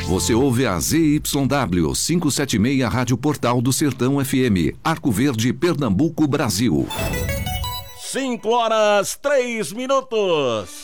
Você ouve a ZYW 576 Rádio Portal do Sertão FM, Arco Verde, Pernambuco, Brasil. 5 horas 3 minutos.